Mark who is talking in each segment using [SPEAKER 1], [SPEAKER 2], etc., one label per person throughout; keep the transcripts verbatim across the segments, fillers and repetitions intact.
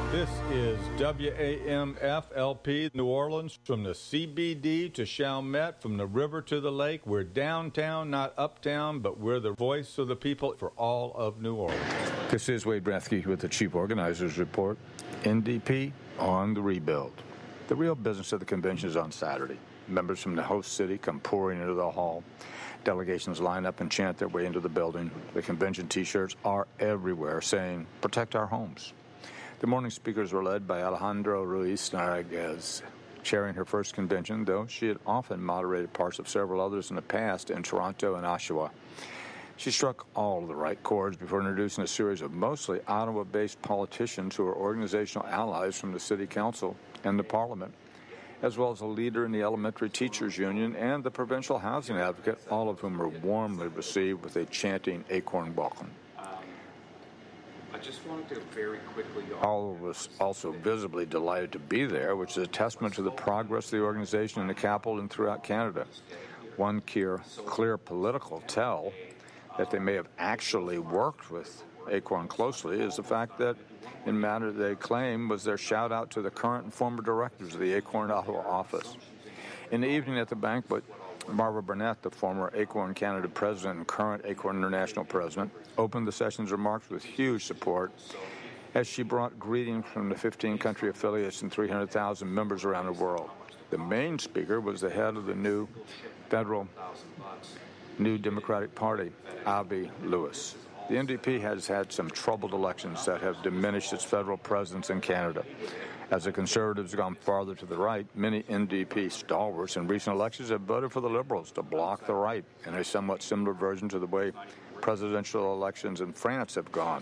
[SPEAKER 1] This is W A M F L P New Orleans, from the C B D to Chalmette, from the river to the lake. We're downtown, not uptown, but we're the voice of the people for all of New Orleans.
[SPEAKER 2] This is Wade Rathke with the Chief Organizers Report. N D P on the rebuild. The real business of the convention is on Saturday. Members from the host city come pouring into the hall. Delegations line up and chant their way into the building. The convention T-shirts are everywhere saying, "Protect our homes." The morning speakers were led by Alejandro Ruiz Narvaez, chairing her first convention, though she had often moderated parts of several others in the past in Toronto and Oshawa. She struck all of the right chords before introducing a series of mostly Ottawa-based politicians who are organizational allies from the City Council and the Parliament, as well as a leader in the Elementary Teachers Union and the provincial housing advocate, all of whom were warmly received with a chanting acorn welcome.
[SPEAKER 3] I just wanted to very quickly...
[SPEAKER 2] All of us also visibly delighted to be there, which is a testament to the progress of the organization in the capital and throughout Canada. One clear, clear political tell that they may have actually worked with Acorn closely is the fact that, in matter they claim, was their shout-out to the current and former directors of the Acorn Ottawa office. In the evening at the banquet, Barbara Burnett, the former Acorn Canada president and current Acorn International president, opened the session's remarks with huge support as she brought greetings from the fifteen country affiliates and three hundred thousand members around the world. The main speaker was the head of the new federal New Democratic Party, Avi Lewis. The N D P has had some troubled elections that have diminished its federal presence in Canada. As the Conservatives have gone farther to the right, many N D P stalwarts in recent elections have voted for the Liberals to block the right, in a somewhat similar version to the way presidential elections in France have gone.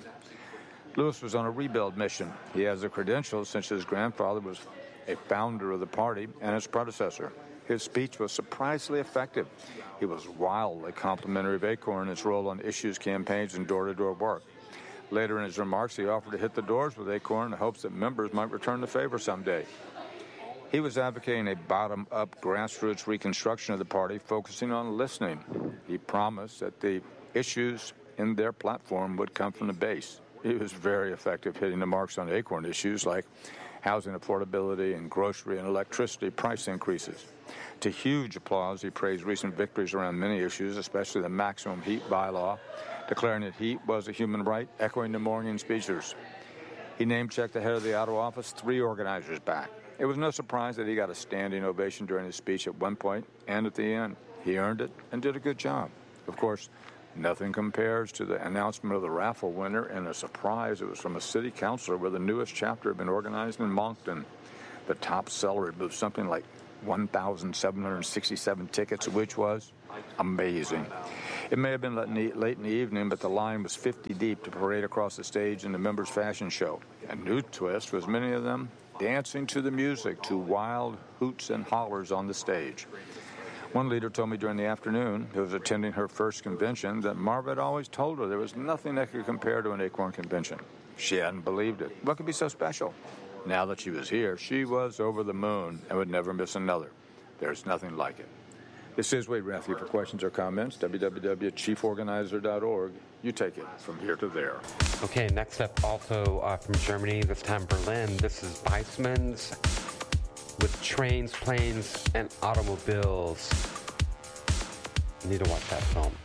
[SPEAKER 2] Lewis was on a rebuild mission. He has the credentials since his grandfather was a founder of the party and his predecessor. His speech was surprisingly effective. He was wildly complimentary of Acorn and its role on issues, campaigns, and door-to-door work. Later in his remarks, he offered to hit the doors with Acorn in hopes that members might return the favor someday. He was advocating a bottom-up grassroots reconstruction of the party, focusing on listening. He promised that the issues in their platform would come from the base. He was very effective hitting the marks on Acorn issues like housing affordability and grocery and electricity price increases. To huge applause, he praised recent victories around many issues, especially the maximum heat bylaw, declaring that heat was a human right, echoing the morning speeches. He name-checked the head of the Ottawa office, three organizers back. It was no surprise that he got a standing ovation during his speech at one point and at the end. He earned it and did a good job. Of course, nothing compares to the announcement of the raffle winner, and a surprise, it was from a city councilor where the newest chapter had been organized in Moncton. The top seller had moved something like one thousand seven hundred sixty-seven tickets, which was amazing. It may have been late in the evening, but the line was fifty deep to parade across the stage in the members' fashion show. A new twist was many of them dancing to the music to wild hoots and hollers on the stage. One leader told me during the afternoon, who was attending her first convention, that Marva had always told her there was nothing that could compare to an Acorn convention. She hadn't believed it. What could be so special? Now that she was here, she was over the moon and would never miss another. There's nothing like it. This is Wade Rathke. For questions or comments, w w w dot chief organizer dot org. You take it from here to there.
[SPEAKER 3] Okay, next up, also uh, from Germany, this time Berlin. This is Weissman's with Trains, Planes, and Automobiles. You need to watch that film.